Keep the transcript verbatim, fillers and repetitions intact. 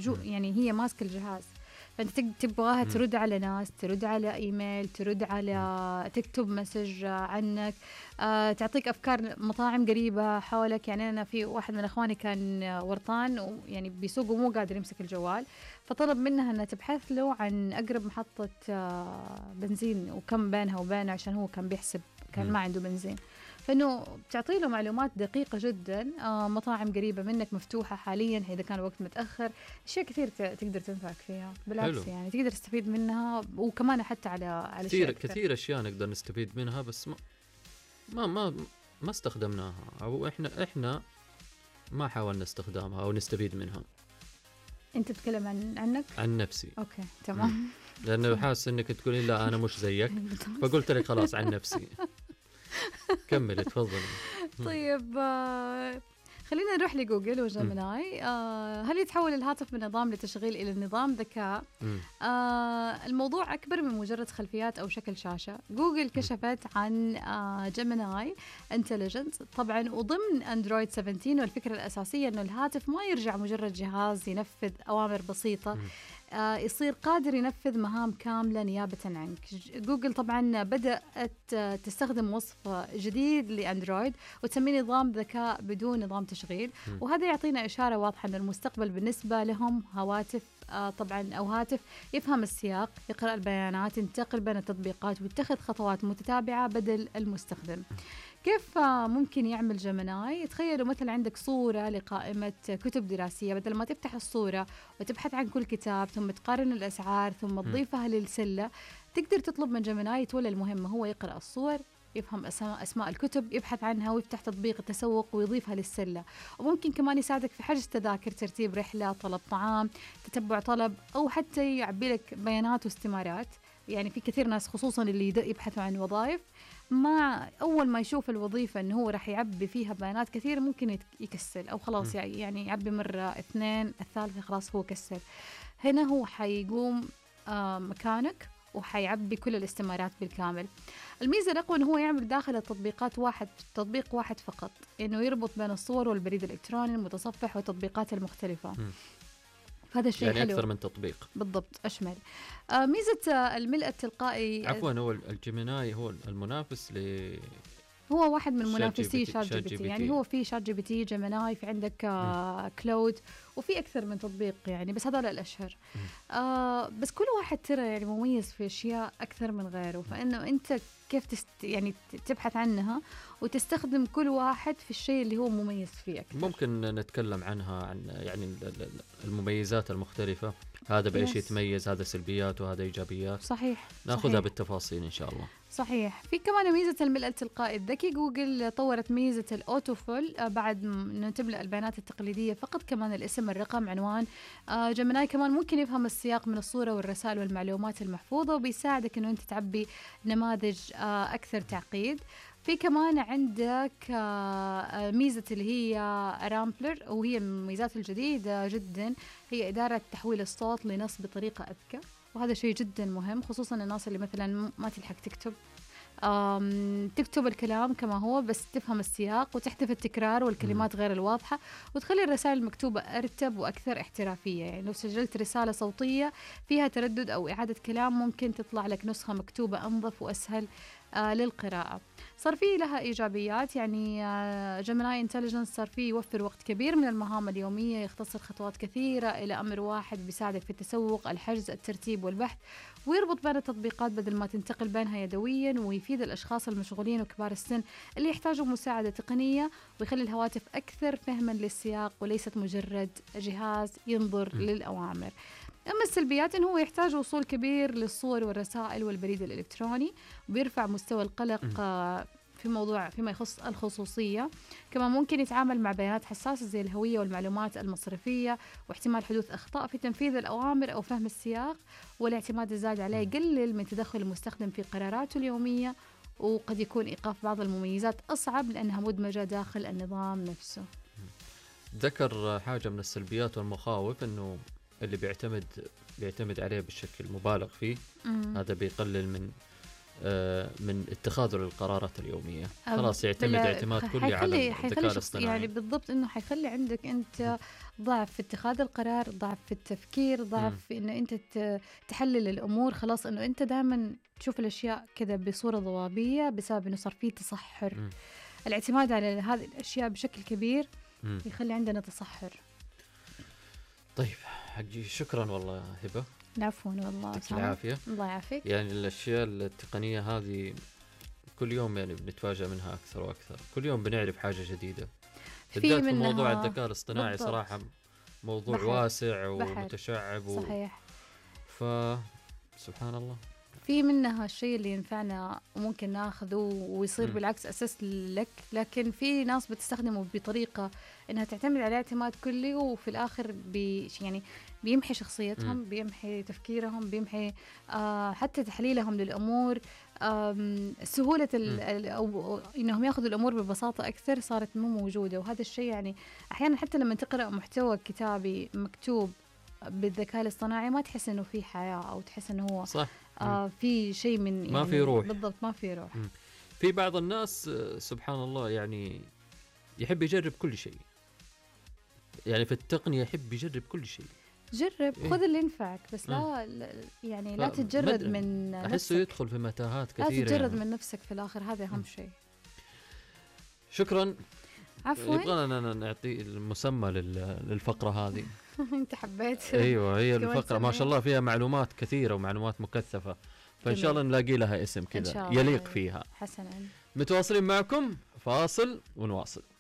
جو يعني هي ماسكة الجهاز، فأنت تبغاها ترد على ناس، ترد على إيميل، ترد على تكتب مسج عنك، آه، تعطيك أفكار مطاعم قريبة حولك. يعني أنا في واحد من أخواني كان ورطان ويعني بيسوق ومو قادر يمسك الجوال، فطلب منها أنها تبحث له عن أقرب محطة آه بنزين وكم بينها وبينه، عشان هو كان بيحسب كان ما عنده بنزين. فإنه بتعطي له معلومات دقيقة جدا، آه مطاعم قريبة منك مفتوحة حاليا إذا كان الوقت متأخر، أشياء كثير تقدر تنفعك فيها بالعكس. حلو. يعني تقدر تستفيد منها، وكمان حتى على على كثير كثير أشياء نقدر نستفيد منها، بس ما ما ما, ما استخدمناها، أو إحنا إحنا ما حاولنا استخدامها أو نستفيد منها. أنت تتكلم عن عنك؟ عن نفسي. أوكي تمام. لأنه حاسس إنك تقولين لا أنا مش زيك، فقلت لك خلاص عن نفسي. كمل تفضل. طيب آه خلينا نروح لجوجل وجيميناي. آه هل يتحول الهاتف من نظام لتشغيل إلى نظام ذكاء؟ آه الموضوع أكبر من مجرد خلفيات أو شكل شاشة. جوجل كشفت عن آه جيميناي انتليجنت طبعا وضمن أندرويد سبعتاشر، والفكرة الأساسية أنه الهاتف ما يرجع مجرد جهاز ينفذ أوامر بسيطة، آه يصير قادر ينفذ مهام كاملة نيابة عنك. جوجل طبعا بدأت تستخدم وصف جديد لأندرويد وتسميه نظام ذكاء بدون نظام تشغيل، وهذا يعطينا إشارة واضحة أن المستقبل بالنسبة لهم هواتف آه طبعا أو هاتف يفهم السياق، يقرأ البيانات، ينتقل بين التطبيقات ويتخذ خطوات متتابعة بدل المستخدم. كيف ممكن يعمل جيميناي؟ تخيلوا مثلا عندك صورة لقائمة كتب دراسية، بدل ما تفتح الصورة وتبحث عن كل كتاب ثم تقارن الأسعار ثم تضيفها للسلة، تقدر تطلب من جيميناي يتولى المهمة، هو يقرأ الصور، يفهم أسماء الكتب، يبحث عنها ويفتح تطبيق التسوق ويضيفها للسلة. وممكن كمان يساعدك في حجز تذاكر، ترتيب رحلة، طلب طعام، تتبع طلب، أو حتى يعبي لك بيانات واستمارات. يعني في كثير ناس خصوصا اللي يبحثوا عن وظائف، ما أول ما يشوف الوظيفة أنه هو راح يعبي فيها بيانات كثير ممكن يكسل، أو خلاص يعني يعبي مرة اثنين الثالثة خلاص هو كسل. هنا هو حيقوم آه مكانك وحيعبي كل الاستمارات بالكامل. الميزة الأقوى أنه هو يعمل داخل التطبيقات واحد تطبيق واحد فقط، أنه يربط بين الصور والبريد الإلكتروني المتصفح والتطبيقات المختلفة. م. هذا الشيء يعني حلو. أكثر من تطبيق. بالضبط أشمل. آه ميزة آه الملء التلقائي. عفوا هو الجيميناي هو المنافس ل هو واحد من منافسي شات جي بي تي. يعني هو في شات جي بي تي، جيميناي، في عندك آه كلاود، وفي أكثر من تطبيق يعني، بس هذول الأشهر. آه بس كل واحد ترى يعني مميز في أشياء أكثر من غيره، فإنه أنت كيف تست يعني تبحث عنها وتستخدم كل واحد في الشيء اللي هو مميز فيه أكثر. ممكن نتكلم عنها عن يعني المميزات المختلفة، هذا بإيش يتميز، هذا سلبيات وهذا إيجابيات. صحيح. ناخذها صحيح. بالتفاصيل إن شاء الله. صحيح. في كمان ميزة الملء التلقائي الذكي. جوجل طورت ميزة الأوتوفول بعد ما تملأ البيانات التقليدية فقط، كمان الاسم، الرقم، عنوان. جيميناي كمان ممكن يفهم السياق من الصورة والرسائل والمعلومات المحفوظة، وبيساعدك إنه أنت تعبي نماذج أكثر تعقيد. في كمان عندك ميزة اللي هي رامبلر، وهي من الميزات الجديدة جدا، هي إدارة تحويل الصوت لنص بطريقة أذكى، وهذا شيء جدا مهم خصوصا الناس اللي مثلا ما تلحق تكتب تكتب الكلام كما هو، بس تفهم السياق وتحذف التكرار والكلمات غير الواضحة، وتخلي الرسائل المكتوبة أرتب وأكثر احترافية. يعني لو سجلت رسالة صوتية فيها تردد أو إعادة كلام، ممكن تطلع لك نسخة مكتوبة أنظف وأسهل آه للقراءة. صار فيه لها إيجابيات، يعني آه جيميناي انتليجنس صار فيه يوفر وقت كبير من المهام اليومية، يختصر خطوات كثيرة إلى أمر واحد، بيساعدك في التسوق، الحجز، الترتيب والبحث، ويربط بين التطبيقات بدل ما تنتقل بينها يدويا، ويفيد الأشخاص المشغولين وكبار السن اللي يحتاجوا مساعدة تقنية، ويخلي الهواتف أكثر فهما للسياق وليست مجرد جهاز ينظر م. للأوامر. أما السلبيات إنه هو يحتاج وصول كبير للصور والرسائل والبريد الإلكتروني، وبيرفع مستوى القلق في موضوع فيما يخص الخصوصية. كمان ممكن يتعامل مع بيانات حساسة زي الهوية والمعلومات المصرفية، واحتمال حدوث أخطاء في تنفيذ الأوامر أو فهم السياق، والاعتماد الزايد عليه يقلل من تدخل المستخدم في قراراته اليومية، وقد يكون إيقاف بعض المميزات أصعب لأنها مدمجة داخل النظام نفسه. ذكر حاجة من السلبيات والمخاوف إنه اللي بيعتمد بيعتمد عليه بشكل مبالغ فيه، مم. هذا بيقلل من آه من اتخاذه للقرارات اليوميه، أم- خلاص يعتمد بلا- اعتماد كلي على حيخلي الذكاء حيخلي شخص الاصطناعي. يعني بالضبط انه حيخلي عندك انت ضعف في اتخاذ القرار، ضعف في التفكير، ضعف مم. في انه انت ت- تحلل الامور، خلاص انه انت دائما تشوف الاشياء كذا بصوره ضبابيه بسبب انه صار في تصحر. مم. الاعتماد على هذه الاشياء بشكل كبير مم. يخلي عندنا تصحر. طيب حقي شكرا والله هبه، عفوا والله يعطيك سامح. العافيه. الله يعافيك. يعني الاشياء التقنيه هذه كل يوم يعني بنتفاجأ منها اكثر واكثر، كل يوم بنعرف حاجه جديده، في بالذات في منها موضوع الذكاء الاصطناعي. بالضبط. صراحه موضوع بحر. واسع بحر. ومتشعب و... صحيح. ف سبحان الله. في منها الشيء اللي ينفعنا وممكن ناخذه ويصير مم. بالعكس أساس لك، لكن في ناس بتستخدمه بطريقة إنها تعتمد على اعتماد كلي، وفي الآخر بي يعني بيمحي شخصيتهم، مم. بيمحي تفكيرهم، بيمحي آه حتى تحليلهم للأمور. آم، سهولة ال- ال- أو أو إنهم ياخذوا الأمور ببساطة أكثر صارت مو موجودة، وهذا الشيء يعني أحيانا حتى لما تقرأ محتوى كتابي مكتوب بالذكاء الاصطناعي ما تحس إنه في حياة، أو تحس إنه هو صح. آه في شيء من يعني ما في روح. بالضبط ما في روح. مم. في بعض الناس آه، سبحان الله يعني يحب يجرب كل شيء، يعني في التقنية يحب يجرب كل شيء. جرب، إيه؟ خذ اللي ينفعك، بس آه. لا لا- يعني لا ف- تتجرد مد- من أحسه نفسك. يدخل في متاهات لا كثيرة تتجرد يعني. من نفسك في الآخر، هذا أهم مم. شيء. شكرا. عفوا. يبغى لنا نعطي المسمى لل- للفقرة هذه. أنت حبيت. ايوه هي كمان الفقرة ما شاء تسميها؟ الله فيها معلومات كثيرة ومعلومات مكثفة، فإن شاء جميل. الله نلاقي لها اسم إن كذا شاء الله. يليق فيها. حسنا. متواصلين معكم، فاصل ونواصل.